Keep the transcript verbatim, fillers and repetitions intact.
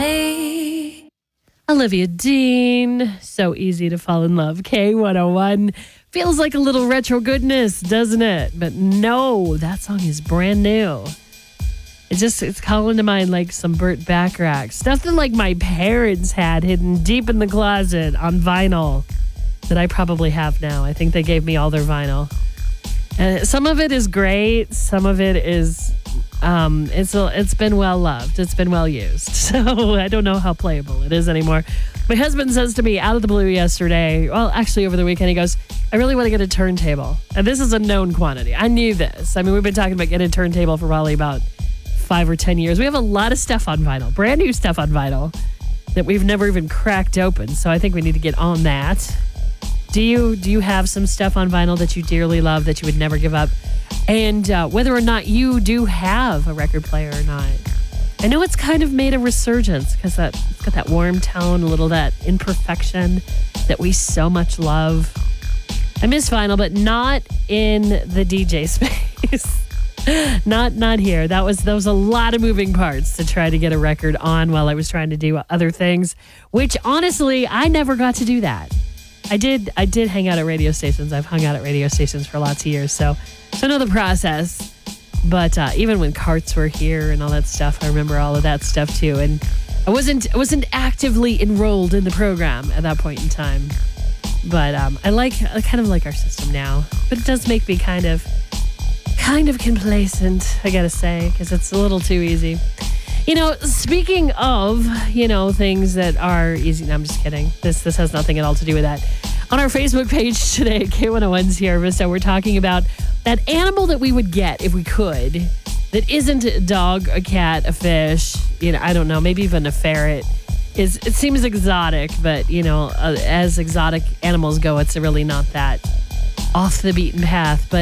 me. Olivia Dean, so easy to fall in love. K one oh one. Feels like a little retro goodness, doesn't it? But no, that song is brand new. It just, it's calling to mind like some Burt Bacharach. Stuff that like my parents had hidden deep in the closet on vinyl that I probably have now. I think they gave me all their vinyl. And some of it is great. Some of it is, um, it's it's been well loved. It's been well used. So I don't know how playable it is anymore. My husband says to me out of the blue yesterday, well, actually over the weekend, he goes, I really want to get a turntable. And this is a known quantity. I knew this. I mean, we've been talking about getting a turntable for probably about five or ten years. We have a lot of stuff on vinyl, brand new stuff on vinyl that we've never even cracked open. So I think we need to get on that. Do you do you have some stuff on vinyl that you dearly love that you would never give up? And uh, whether or not you do have a record player or not. I know it's kind of made a resurgence because that, it's got that warm tone, a little that imperfection that we so much love. I miss vinyl, but not in the D J space. not not here. That was, that was a lot of moving parts to try to get a record on while I was trying to do other things, which honestly, I never got to do that. I did I did hang out at radio stations. I've hung out at radio stations for lots of years, so, so I know the process. But uh, even when Carts were here and all that stuff, I remember all of that stuff too. And I wasn't I wasn't actively enrolled in the program at that point in time. But um, I like I kind of like our system now. But it does make me kind of kind of complacent, I gotta say, because it's a little too easy. You know, speaking of, you know, things that are easy. No, I'm just kidding. This this has nothing at all to do with that. On our Facebook page today, K one oh one's here, Vista, we're talking about that animal that we would get if we could, that isn't a dog, a cat, a fish, you know, I don't know, maybe even a ferret. Is it seems exotic, but, you know, uh, as exotic animals go, it's really not that off the beaten path. But